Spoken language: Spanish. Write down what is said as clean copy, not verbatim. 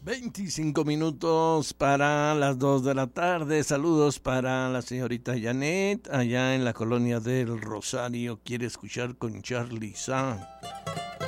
25 minutos para las 2 de la tarde. Saludos para la señorita Janet, allá en la colonia del Rosario. Quiere escuchar con Charly Sa.